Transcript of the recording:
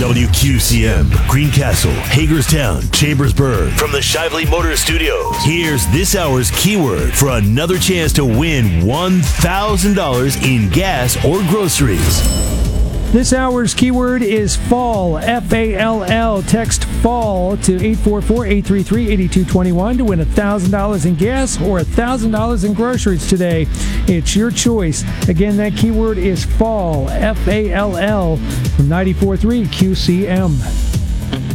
WQCM, Greencastle, Hagerstown, Chambersburg. From the Shively Motor Studios, here's this hour's keyword for another chance to win $1,000 in gas or groceries. This hour's keyword is fall, F-A-L-L. Text fall to 844-833-8221 to win $1,000 in gas or $1,000 in groceries today. It's your choice. Again, that keyword is fall, F-A-L-L, from 94.3 QCM.